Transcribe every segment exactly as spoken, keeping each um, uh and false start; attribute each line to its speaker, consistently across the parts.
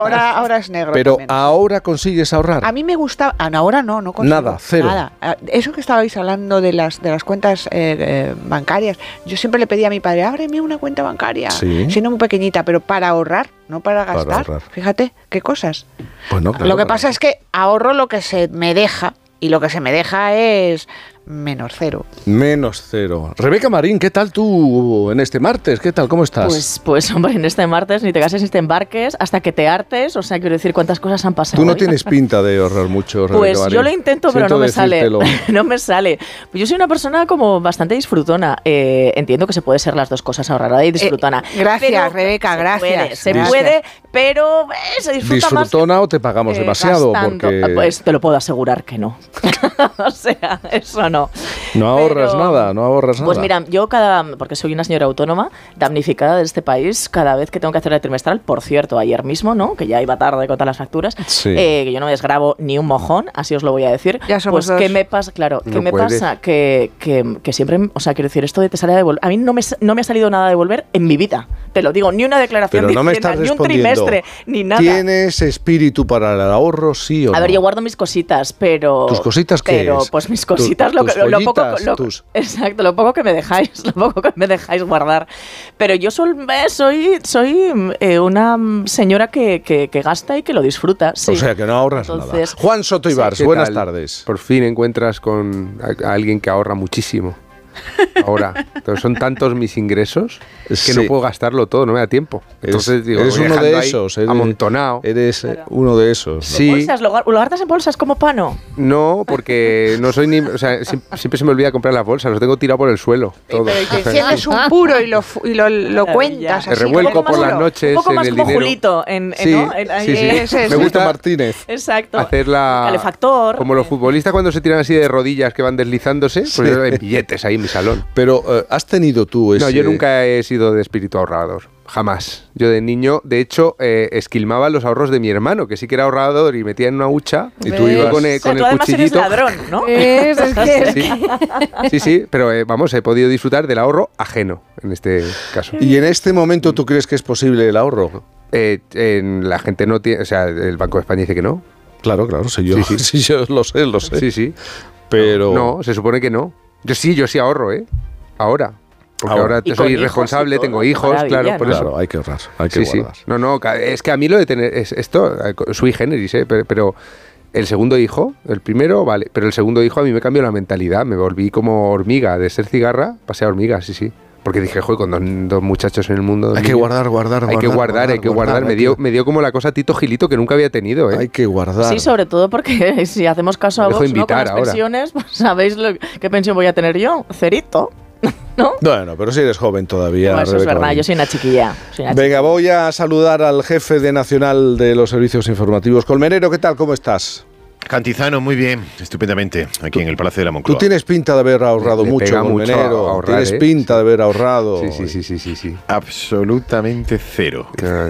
Speaker 1: Ahora, ahora es negro.
Speaker 2: Pero
Speaker 1: también.
Speaker 2: ahora consigues ahorrar.
Speaker 1: A mí me gusta, ah, no, ahora no, no consigo.
Speaker 2: Nada, cero.
Speaker 1: Nada. Eso que estabais hablando de las de las cuentas eh, eh, bancarias, yo siempre le pedí a mi padre, ábreme una cuenta bancaria,
Speaker 2: Sí.
Speaker 1: siendo muy pequeñita, pero para ahorrar, no para gastar.
Speaker 2: Para ahorrar.
Speaker 1: Fíjate qué cosas.
Speaker 2: Pues no, claro,
Speaker 1: lo que
Speaker 2: claro.
Speaker 1: pasa es que ahorro lo que se me deja, y lo que se me deja es menos cero.
Speaker 2: Menos cero. Rebeca Marín, ¿qué tal tú en este martes? ¿Qué tal? ¿Cómo estás?
Speaker 3: Pues, pues hombre, en este martes ni te cases ni te embarques hasta que te hartes. O sea, quiero decir, cuántas cosas han pasado
Speaker 2: Tú no
Speaker 3: hoy.
Speaker 2: tienes pinta de ahorrar mucho, Rebeca
Speaker 3: Pues
Speaker 2: Marín.
Speaker 3: yo lo intento, pero
Speaker 2: Siento
Speaker 3: no me sale.
Speaker 2: decírtelo.
Speaker 3: No me sale. Pues yo soy una persona como bastante disfrutona. Eh, entiendo que se puede ser las dos cosas, ahorrada y disfrutona.
Speaker 1: Eh, gracias,
Speaker 3: Pero
Speaker 1: Rebeca,
Speaker 3: se
Speaker 1: gracias.
Speaker 3: Puede, se
Speaker 1: Gracias.
Speaker 3: puede, pero eh, se disfruta más.
Speaker 2: ¿Disfrutona o te pagamos
Speaker 3: eh,
Speaker 2: demasiado?
Speaker 3: gastando.
Speaker 2: Porque
Speaker 3: Pues te lo puedo asegurar que no. O sea, eso no.
Speaker 2: no ahorras
Speaker 3: Pero-
Speaker 2: nada, no ahorras nada.
Speaker 3: Pues mira, yo cada, porque soy una señora autónoma, damnificada de este país, cada vez que tengo que hacer el trimestral, por cierto, ayer mismo, ¿no? Que ya iba tarde con todas las facturas,
Speaker 2: Sí.
Speaker 3: eh, que yo no me desgrabo ni un mojón, así os lo voy a decir.
Speaker 1: Ya somos
Speaker 3: pues
Speaker 1: dos.
Speaker 3: ¿qué me pasa? Claro, ¿qué
Speaker 4: No
Speaker 3: me
Speaker 4: puedes.
Speaker 3: pasa? Que, que, que siempre, o sea, quiero decir, esto de te sale a devolver, a mí no me, no me ha salido nada a devolver en mi vida, te lo digo, ni una declaración
Speaker 2: Pero
Speaker 3: de
Speaker 2: no me
Speaker 3: Hacienda,
Speaker 2: estás
Speaker 3: ni un
Speaker 2: respondiendo.
Speaker 3: trimestre, ni nada.
Speaker 2: ¿Tienes espíritu para el ahorro, sí o no?
Speaker 3: A ver, yo guardo mis cositas, pero...
Speaker 2: ¿Tus cositas qué
Speaker 3: Pero,
Speaker 2: es?
Speaker 3: pues mis
Speaker 2: Tu-
Speaker 3: cositas, lo,
Speaker 2: tus
Speaker 3: que, lo poco...
Speaker 2: joyitas,
Speaker 3: lo-
Speaker 2: tus-
Speaker 3: Exacto, lo poco que me dejáis, lo poco que me dejáis guardar. Pero yo sol- eh, soy, soy eh, una señora que, que, que gasta y que lo disfruta, sí.
Speaker 2: O sea, que no ahorras
Speaker 3: Entonces,
Speaker 2: nada. Juan Soto Ibars,
Speaker 4: ¿Qué
Speaker 2: buenas
Speaker 4: tal?
Speaker 2: tardes.
Speaker 4: Por fin encuentras con a, a alguien que ahorra muchísimo. Ahora, entonces son tantos mis ingresos que
Speaker 2: Sí.
Speaker 4: no puedo gastarlo todo, no me da tiempo. Entonces
Speaker 2: Eres,
Speaker 4: digo,
Speaker 2: eres
Speaker 4: voy
Speaker 2: uno de
Speaker 4: dejando ahí
Speaker 2: esos. Eres,
Speaker 4: amontonado.
Speaker 2: Eres eh,
Speaker 3: Claro.
Speaker 2: uno de esos.
Speaker 4: Sí.
Speaker 3: ¿Bolsas? ¿Lo, gar- lo guardas en bolsas como pano?
Speaker 4: No, porque no soy ni, o sea, siem- siempre se me olvida comprar las bolsas, los tengo tirado por el suelo. Todo.
Speaker 1: Pero te enciendes un puro y lo, fu- y lo, lo
Speaker 3: Maravilla.
Speaker 1: cuentas
Speaker 4: Me
Speaker 1: así.
Speaker 4: revuelco
Speaker 1: como
Speaker 4: por las
Speaker 1: solo.
Speaker 4: noches
Speaker 3: Un poco
Speaker 4: en
Speaker 3: más
Speaker 4: el
Speaker 3: como
Speaker 4: dinero.
Speaker 3: Julito, en, en-
Speaker 4: Sí,
Speaker 3: ¿no? En- ahí
Speaker 4: sí, sí.
Speaker 1: Ese es.
Speaker 4: Me
Speaker 2: Julito
Speaker 4: gusta
Speaker 2: Martínez.
Speaker 3: Exacto.
Speaker 4: hacer la
Speaker 3: Calefactor.
Speaker 4: como los futbolistas cuando se tiran así de rodillas que van deslizándose, pues
Speaker 2: Sí.
Speaker 4: yo en billetes ahí en mi salón.
Speaker 2: Pero eh, has tenido tú ese...
Speaker 4: No, yo nunca he sido de espíritu ahorrador. Jamás. Yo de niño, de hecho, eh, esquilmaba los ahorros de mi hermano, que sí que era ahorrador y metía en una hucha.
Speaker 2: Y tú
Speaker 3: ¿Ves?
Speaker 2: ibas-
Speaker 4: con el,
Speaker 3: O sea,
Speaker 4: con
Speaker 3: tú
Speaker 4: el
Speaker 3: además eres
Speaker 4: cuchillito.
Speaker 3: ladrón, ¿no?
Speaker 1: Es, es que-
Speaker 4: Sí, sí, sí, pero eh, vamos, he podido disfrutar del ahorro ajeno en este caso.
Speaker 2: ¿Y en este momento tú crees que es posible el ahorro?
Speaker 4: Eh, en- la gente no tiene, o sea, el Banco de España dice que no.
Speaker 2: Claro, claro, sí, yo,
Speaker 4: Sí,
Speaker 2: sí,
Speaker 4: sí.
Speaker 2: yo lo sé, lo sé.
Speaker 4: Sí, sí.
Speaker 2: Pero...
Speaker 4: No, se supone que no. Yo sí, yo sí ahorro, ¿eh? Ahora. Porque
Speaker 2: Ahora.
Speaker 4: ahora,
Speaker 3: Y con
Speaker 4: soy
Speaker 3: hijos y
Speaker 4: responsable,
Speaker 3: todo,
Speaker 4: tengo
Speaker 3: qué
Speaker 4: hijos,
Speaker 3: maravilla,
Speaker 4: claro, por
Speaker 3: ¿no?
Speaker 4: eso.
Speaker 2: Claro, hay que ahorrar, hay que
Speaker 4: Sí, sí.
Speaker 2: guardar.
Speaker 4: No, no, ca- es que a mí lo de tener es, esto, eh, sui generis, ¿eh? pero, pero el segundo hijo, el primero, vale, pero el segundo hijo a mí me cambió la mentalidad, me volví como hormiga, de ser cigarra, pasé a hormiga, sí, sí. Porque dije, joder, con dos, dos muchachos en el mundo. dos
Speaker 2: Hay que
Speaker 4: niños,
Speaker 2: guardar, guardar,
Speaker 4: Hay que guardar, hay que guardar. Me
Speaker 2: hay
Speaker 4: dio,
Speaker 2: que-
Speaker 4: me dio como la cosa Tito Gilito que nunca había tenido, ¿eh?
Speaker 2: Hay que guardar.
Speaker 3: Sí, sobre todo porque si hacemos caso a
Speaker 4: Me dejo
Speaker 3: Vox, ¿no? Con
Speaker 4: invitar
Speaker 3: las
Speaker 4: ahora.
Speaker 3: pensiones, pues sabéis lo- qué pensión voy a tener yo. Cerito, ¿no?
Speaker 2: Bueno, pero si eres joven todavía.
Speaker 3: No, eso es
Speaker 2: Rebeca
Speaker 3: verdad,
Speaker 2: Marín.
Speaker 3: yo soy una chiquilla. soy una
Speaker 2: Venga, voy a saludar al jefe de Nacional de los Servicios Informativos. Colmenero, ¿qué tal? ¿Cómo estás?
Speaker 5: Cantizano, muy bien, estupendamente, aquí en el Palacio de la
Speaker 2: Tú
Speaker 5: Moncloa.
Speaker 2: tienes pinta de haber ahorrado
Speaker 4: Le
Speaker 2: mucho,
Speaker 4: pega mucho
Speaker 2: Colmenero.
Speaker 4: a ahorrar,
Speaker 2: Tienes
Speaker 4: ¿eh?
Speaker 2: pinta de haber ahorrado.
Speaker 4: Sí, sí, sí, sí, sí, sí.
Speaker 5: Absolutamente cero.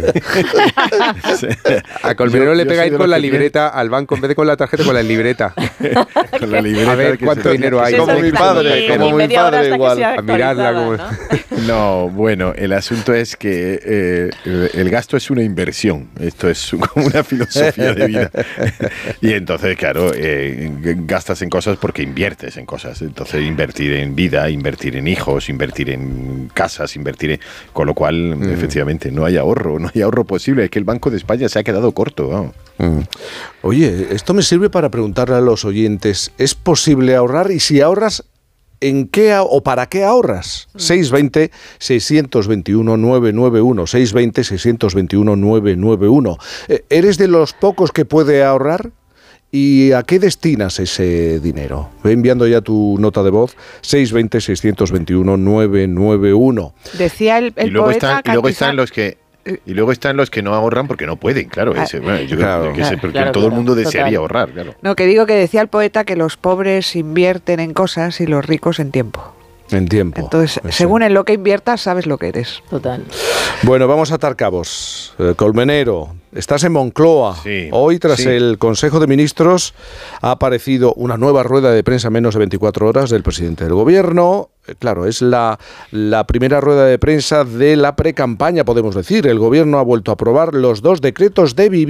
Speaker 4: A Colmenero
Speaker 5: Yo-
Speaker 4: le
Speaker 5: yo
Speaker 4: pega
Speaker 5: soy
Speaker 4: ir
Speaker 5: de
Speaker 4: con
Speaker 5: los
Speaker 4: la
Speaker 5: que
Speaker 4: libreta al banco, en vez de con la tarjeta, con la libreta.
Speaker 5: Con la libreta
Speaker 4: A ver
Speaker 5: que
Speaker 4: cuánto
Speaker 5: se-
Speaker 4: dinero hay.
Speaker 3: chiquilla.
Speaker 2: Como mi
Speaker 3: Exacto,
Speaker 2: padre,
Speaker 3: y-
Speaker 2: como
Speaker 3: y
Speaker 2: mi
Speaker 3: media hora
Speaker 2: padre
Speaker 3: hasta que
Speaker 2: igual.
Speaker 3: sea
Speaker 4: A mirarla
Speaker 3: actualizada,
Speaker 4: como-
Speaker 3: ¿no?
Speaker 5: No, bueno, el asunto es que eh, el, el gasto es una inversión. Esto es como una filosofía de vida. Y entonces, claro, eh, gastas en cosas porque inviertes en cosas. Entonces, invertir en vida, invertir en hijos, invertir en casas, invertir en... Con lo cual,
Speaker 4: Mm.
Speaker 5: efectivamente, no hay ahorro, no hay ahorro posible. Es que el Banco de España se ha quedado corto. Vamos.
Speaker 2: Mm. Oye, esto me sirve para preguntarle a los oyentes, ¿es posible ahorrar? Y si ahorras, ¿en qué a- o para qué ahorras? seiscientos veinte, seiscientos veintiuno, novecientos noventa y uno, seiscientos veinte, seiscientos veintiuno, novecientos noventa y uno. Eh, ¿Eres de los pocos que puede ahorrar? ¿Y a qué destinas ese dinero? Ve enviando ya tu nota de voz, seiscientos veinte, seiscientos veintiuno, novecientos noventa y uno.
Speaker 1: Decía el, el
Speaker 5: y luego
Speaker 1: poeta
Speaker 5: están, y luego
Speaker 1: Cantizano-
Speaker 5: están los que y luego están los que no ahorran porque no pueden, claro.
Speaker 1: Ah,
Speaker 5: ese, bueno, yo
Speaker 2: claro.
Speaker 5: creo que ese- porque
Speaker 3: Claro,
Speaker 5: todo el
Speaker 3: claro,
Speaker 5: mundo
Speaker 3: total.
Speaker 5: desearía ahorrar, claro.
Speaker 1: No, que digo que decía el poeta que los pobres invierten en cosas y los ricos en tiempo.
Speaker 2: En tiempo.
Speaker 1: Entonces,
Speaker 2: Pues sí.
Speaker 1: según en lo que inviertas, sabes lo que eres.
Speaker 3: Total.
Speaker 2: Bueno, vamos a atar cabos. Eh, Colmenero, Estás en Moncloa.
Speaker 5: Sí,
Speaker 2: Hoy, tras
Speaker 5: sí.
Speaker 2: el Consejo de Ministros, ha aparecido una nueva rueda de prensa en menos de veinticuatro horas del presidente del Gobierno. Eh, Claro, es la, la primera rueda de prensa de la precampaña, podemos decir. El Gobierno ha vuelto a aprobar los dos decretos de vivienda.